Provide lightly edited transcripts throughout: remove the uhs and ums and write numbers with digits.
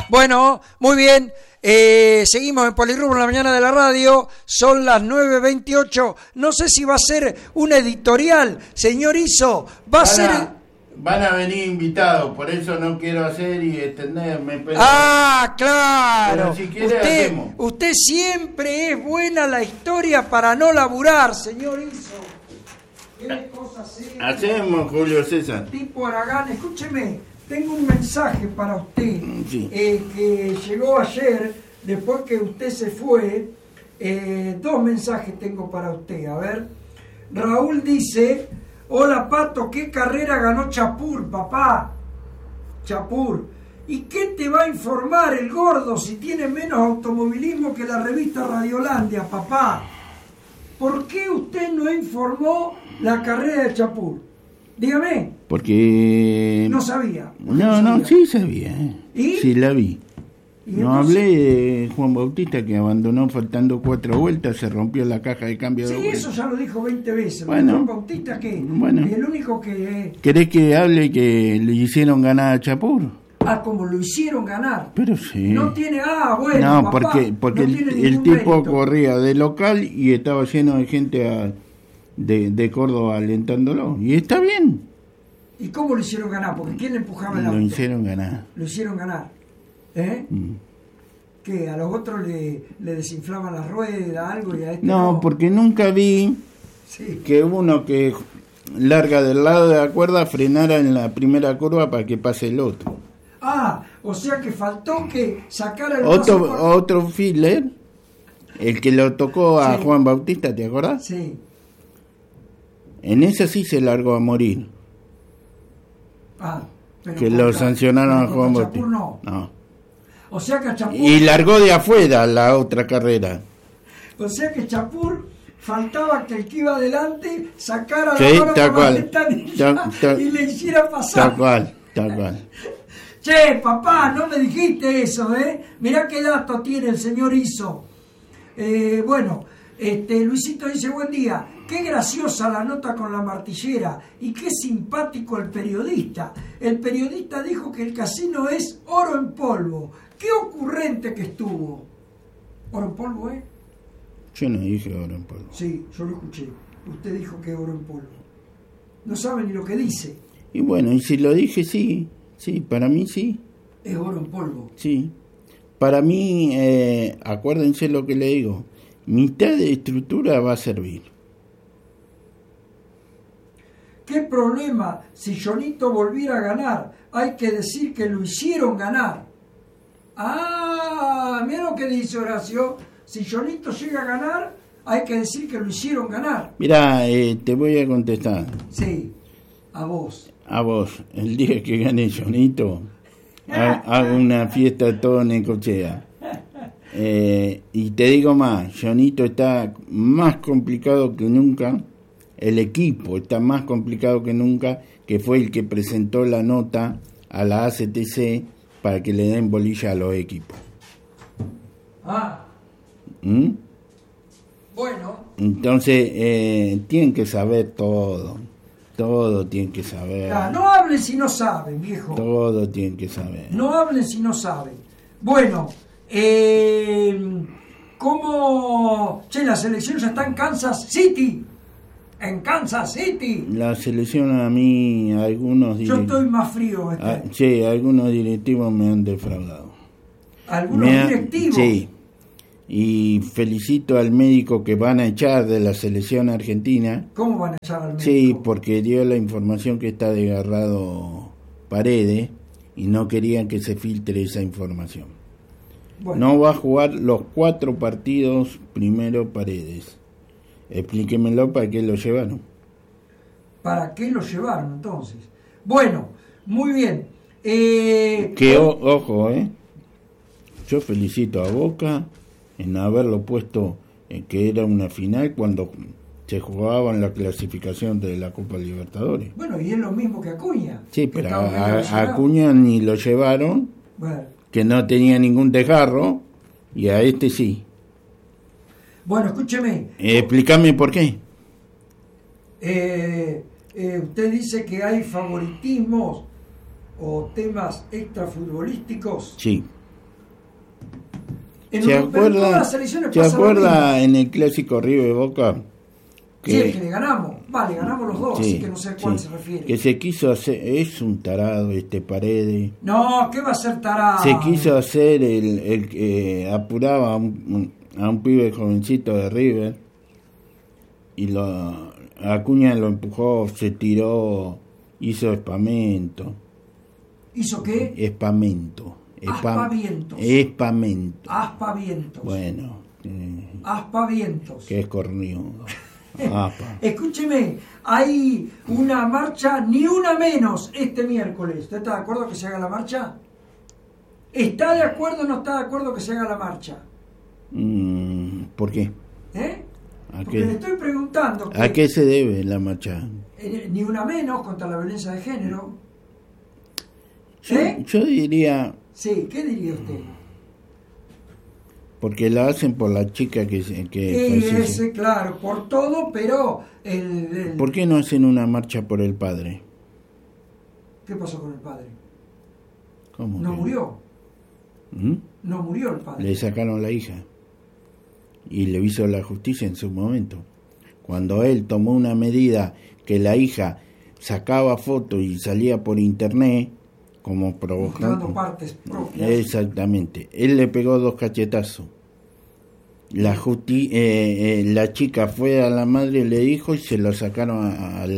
Bueno, muy bien. Seguimos en Polirrubro en la mañana de la radio. Son las 9:28. No sé si va a ser un editorial, señor Iso. Va a ser. Van a venir invitados, por eso no quiero hacer y extenderme. Pero, claro. Pero si quiere, usted siempre es buena la historia para no laburar, señor Iso. ¿Qué cosas hacemos, Julio César? Tipo Aragán, escúcheme. Tengo un mensaje para usted, sí. Que llegó ayer, después que usted se fue. 2 mensajes tengo para usted. A ver, Raúl dice: hola Pato, ¿qué carrera ganó Chapur, papá? Chapur. ¿Y qué te va a informar el gordo si tiene menos automovilismo que la revista Radiolandia, papá? ¿Por qué usted no informó la carrera de Chapur? Dígame. Porque... No sabía. No, sí sabía. ¿Y? Sí la vi. No hablé de Juan Bautista, que abandonó faltando 4 vueltas, se rompió la caja de cambio de vuelta. Sí, eso ya lo dijo 20 veces. Bueno. Juan Bautista, ¿qué? Bueno. Y el único que... ¿Querés que hable que le hicieron ganar a Chapur? Como lo hicieron ganar. Pero sí. No tiene... bueno, no, papá, porque no el tipo mérito. corría de local y estaba lleno de gente de Córdoba alentándolo. Y está bien. ¿Y cómo lo hicieron ganar? Porque ¿quién le empujaba el auto? Lo hicieron ganar. Lo hicieron ganar. ¿Qué? ¿A los otros le desinflaban la rueda, algo? Y a este no, porque nunca vi que uno que larga del lado de la cuerda frenara en la primera curva para que pase el otro. O sea que faltó que sacara el otro filler, el que lo tocó a Juan Bautista, ¿te acordás? Sí. En ese sí se largó a morir. Pero que lo sancionaron a Juan Bautista. No. O sea que Chapur... Y largó de afuera la otra carrera. O sea que Chapur faltaba que el que iba adelante sacara sí, la mano por la ventanilla y le hiciera pasar. Tal cual. Che, papá, no me dijiste eso, Mirá qué dato tiene el señor Iso. Bueno, Luisito dice: buen día. Qué graciosa la nota con la martillera y qué simpático el periodista. El periodista dijo que el casino es oro en polvo. Qué ocurrente que estuvo. ¿Oro en polvo, Yo no dije oro en polvo. Sí, yo lo escuché. Usted dijo que oro en polvo. No sabe ni lo que dice. Y bueno, y si lo dije, sí, para mí sí. Es oro en polvo. Sí. Para mí, acuérdense lo que le digo, mitad de estructura va a servir. ¿Qué problema si Jonito volviera a ganar? Hay que decir que lo hicieron ganar. Mira lo que dice Horacio. Si Jonito llega a ganar, hay que decir que lo hicieron ganar. Mirá, te voy a contestar. Sí, a vos. A vos. El día que gane Jonito, hago una fiesta todo Necochea. Y te digo más, Jonito está más complicado que nunca. El equipo está más complicado que nunca, que fue el que presentó la nota a la ACTC para que le den bolilla a los equipos. Bueno. Entonces, tienen que saber todo tienen que saber. No hablen si no saben, viejo. Todo tienen que saber. No hablen si no saben. Bueno, ¿cómo? La selección ya está en Kansas City. En Kansas City. La selección a mí, algunos yo estoy más frío. Sí, algunos directivos me han defraudado. ¿Algunos directivos? Sí. Y felicito al médico que van a echar de la selección argentina. ¿Cómo van a echar al médico? Sí, porque dio la información que está desgarrado Paredes y no querían que se filtre esa información. Bueno. No va a jugar los 4 partidos primero Paredes. Explíquemelo para qué lo llevaron. ¿Para qué lo llevaron entonces? Bueno, muy bien. Ojo, yo felicito a Boca en haberlo puesto en que era una final cuando se jugaba en la clasificación de la Copa Libertadores. Bueno, y es lo mismo que Acuña. Sí, pero a Acuña ni lo llevaron, que no tenía ningún desgarro, y a este sí. Bueno, escúcheme. Explícame por qué. Usted dice que hay favoritismos o temas extrafutbolísticos. Sí. Pero en todas las selecciones ¿Se pasa lo acuerda mismo. en el clásico River Boca? Sí, el que le ganamos. Vale, ganamos los dos, Sí, así que no sé a cuál sí, se refiere. que se quiso hacer, es un tarado este Paredes. No, ¿qué va a ser tarado? Se quiso hacer el que apuraba a un pibe jovencito de River y Acuña lo empujó, se tiró, hizo espamento. ¿Hizo qué? Espamento. Aspavientos. Espamento. Aspavientos. Bueno, Aspavientos. que es cornudo. Apa. Escúcheme, hay una marcha, ni una menos, este miércoles. ¿Usted está de acuerdo que se haga la marcha? ¿Está de acuerdo o no está de acuerdo que se haga la marcha? ¿Por qué? ¿Eh? ¿A Porque le qué? estoy preguntando. ¿A qué se debe la marcha? Ni una menos contra la violencia de género. Yo diría, Sí, ¿qué diría usted? porque la hacen por la chica que falleció. Ese, claro, por todo, pero ¿Por qué no hacen una marcha por el padre? ¿Qué pasó con el padre? ¿Cómo No que? murió. ¿Mm? No murió el padre. Le sacaron la hija y le hizo la justicia en su momento. Cuando él tomó una medida que la hija sacaba fotos y salía por internet, como Mostrando provocando. partes propias. Exactamente. Él le pegó 2 cachetazos. La chica fue a la madre y le dijo y se lo sacaron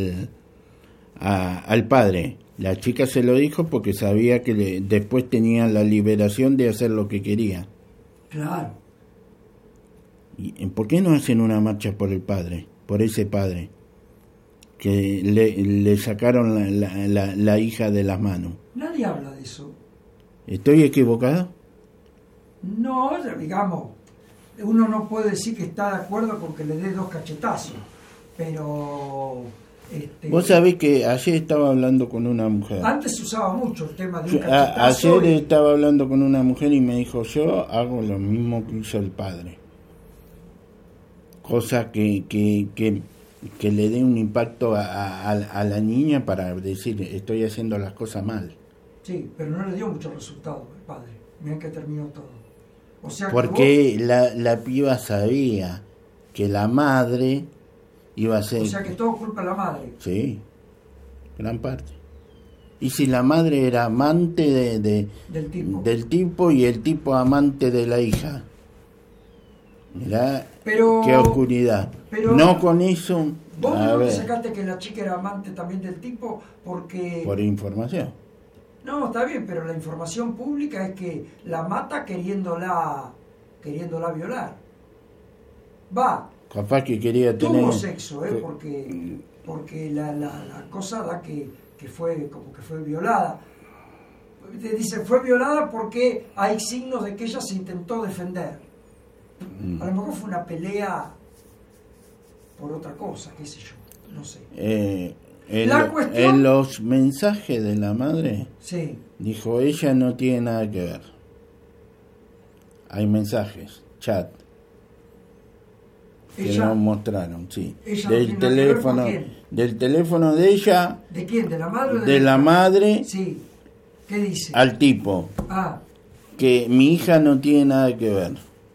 al padre. La chica se lo dijo porque sabía que después tenía la liberación de hacer lo que quería. Claro. ¿Y por qué no hacen una marcha por el padre? Por ese padre que le sacaron la hija de las manos. Nadie habla de eso. ¿Estoy equivocado? No, digamos, uno no puede decir que está de acuerdo con que le dé 2 cachetazos, pero... Vos sabés que ayer estaba hablando con una mujer. Antes se usaba mucho el tema de un cachetazo. Ayer estaba hablando con una mujer y me dijo, yo hago lo mismo que hizo el padre. Cosa que le dé un impacto a la niña para decir, estoy haciendo las cosas mal. Sí, pero no le dio mucho resultado el padre. Mirá que terminó todo. O sea que Porque la piba sabía que la madre iba a ser... O sea que todo culpa de la madre. Sí, gran parte. Y si la madre era amante del tipo y el tipo amante de la hija. Mirá, qué oscuridad. Pero no con eso... ¿Vos a no te ver, sacaste que la chica era amante también del tipo? Porque... por información. No, está bien, pero la información pública es que la mata queriéndola violar. Va, Capaz que quería tener... tuvo sexo, porque la cosa da que fue como que fue violada. Dice, fue violada porque hay signos de que ella se intentó defender. A lo mejor fue una pelea por otra cosa, qué sé yo, no sé. En los mensajes de la madre, Sí. dijo, ella no tiene nada que ver. Hay mensajes, chat, que Ella, nos mostraron, sí. ella no Del tiene nada que ver con teléfono, quién. del teléfono de ella, ¿De quién? ¿De la madre o de la madre, Sí. ¿Qué dice? al tipo, Ah, que mi hija no tiene nada que ver.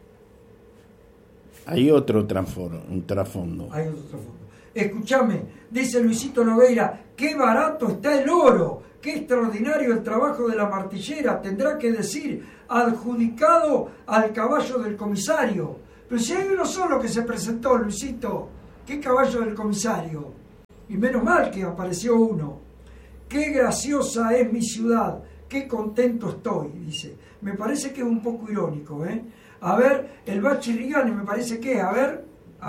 Hay otro trasfondo. hay otro fondo. Escúchame, dice Luisito Nogueira, qué barato está el oro, qué extraordinario el trabajo de la martillera, tendrá que decir, adjudicado al caballo del comisario. Pero si hay uno solo que se presentó, Luisito, ¿qué caballo del comisario? Y menos mal que apareció uno. Qué graciosa es mi ciudad, qué contento estoy, dice. Me parece que es un poco irónico, ¿eh? A ver, el Bachi Rigani me parece que, a ver.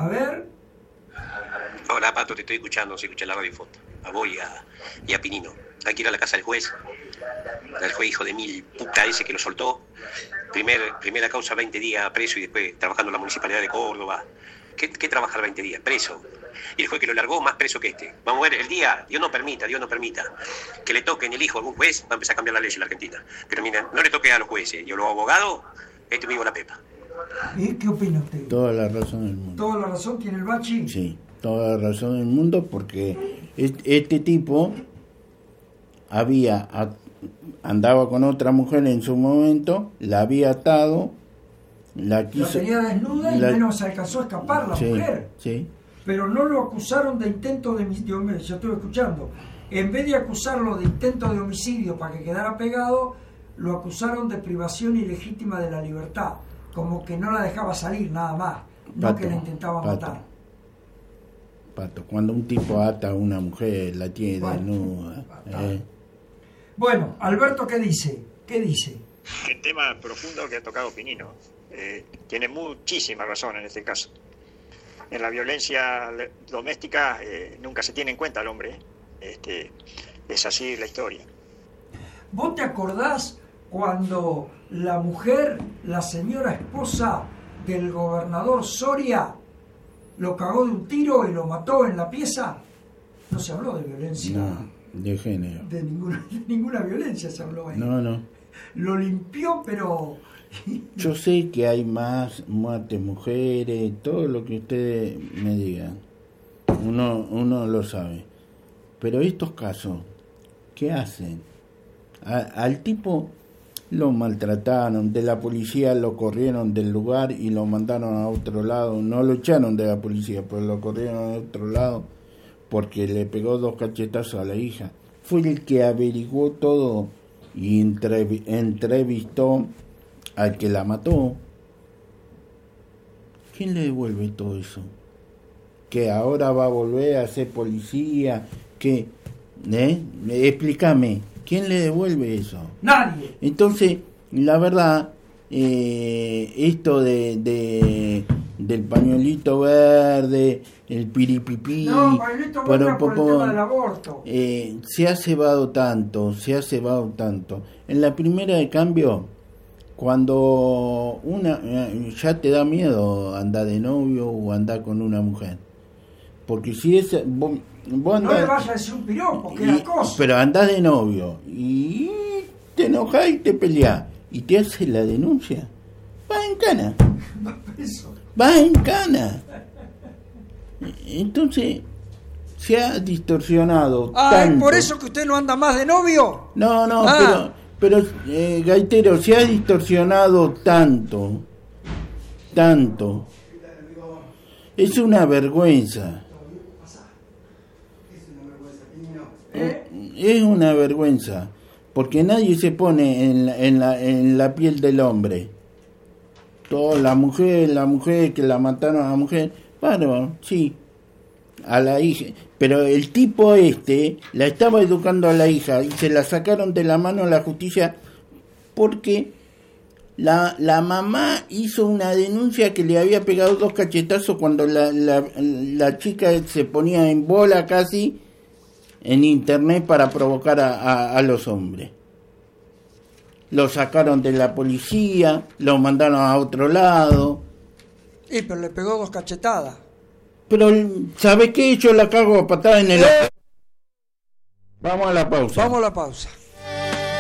Hola, Pato, te estoy escuchando, se escucha la radio foto. A vos y a Pinino. Hay que ir a la casa del juez. El juez hijo de mil puta ese que lo soltó. Primera causa 20 días preso y después trabajando en la Municipalidad de Córdoba. ¿Qué trabajar 20 días? Preso. Y el juez que lo largó más preso que este. Vamos a ver, el día, Dios no permita, que le toque en el hijo a algún juez, va a empezar a cambiar la ley en la Argentina. Pero mira, no le toque a los jueces y a los abogados, me digo la pepa. ¿Y qué opina usted? Toda la razón del mundo. ¿Toda la razón tiene el Bachi? Sí, toda la razón del mundo, porque este tipo andaba con otra mujer en su momento, la había atado la quiso, tenía desnuda y menos alcanzó a escapar la mujer. Sí. Pero no lo acusaron de intento de homicidio. Yo estuve escuchando. En vez de acusarlo de intento de homicidio para que quedara pegado, lo acusaron de privación ilegítima de la libertad. Como que no la dejaba salir, nada más. No que la intentaba matar. Pato, cuando un tipo ata a una mujer, la tiene desnuda. Bueno, Alberto, ¿qué dice? El tema profundo que ha tocado Pinino. Tiene muchísima razón en este caso. En la violencia doméstica nunca se tiene en cuenta al hombre. Es así la historia. ¿Vos te acordás cuando la mujer, la señora esposa del gobernador Soria, lo cagó de un tiro y lo mató en la pieza? No se habló de violencia. No, de género. De ninguna violencia se habló ahí. No. Lo limpió, pero... Yo sé que hay más muertes mujeres, todo lo que ustedes me digan. Uno lo sabe. Pero estos casos, ¿qué hacen? Al tipo lo maltrataron, de la policía lo corrieron del lugar y lo mandaron a otro lado. No lo echaron de la policía, pero lo corrieron a otro lado porque le pegó 2 cachetazos a la hija. Fue el que averiguó todo y entrevistó al que la mató. ¿Quién le devuelve todo eso? Que ahora va a volver a ser policía, que explícame, ¿quién le devuelve eso? Nadie. Entonces, la verdad, esto del pañuelito verde, el piripipí, no, pañuelito verde por el tema del aborto. Se ha cebado tanto. En la primera de cambio, cuando ya te da miedo andar de novio o andar con una mujer, porque si es vos andás, no le vayas a decir un piropo, que era cosa. Pero andás de novio y te enojás y te peleás y te hace la denuncia, vas en cana. Vas en cana. Entonces se ha distorsionado tanto. ¿Es por eso que usted no anda más de novio? No, pero Gaitero, se ha distorsionado tanto. Es una vergüenza. Es una vergüenza, porque nadie se pone en la piel del hombre. Toda la mujer que la mataron a la mujer, bueno, sí, a la hija, pero el tipo la estaba educando a la hija y se la sacaron de la mano a la justicia porque la mamá hizo una denuncia que le había pegado 2 cachetazos cuando la chica se ponía en bola casi en internet para provocar a los hombres. Lo sacaron de la policía, lo mandaron a otro lado. Pero le pegó 2 cachetadas. Pero, ¿sabe qué? Yo la cago a patada en el... Vamos a la pausa.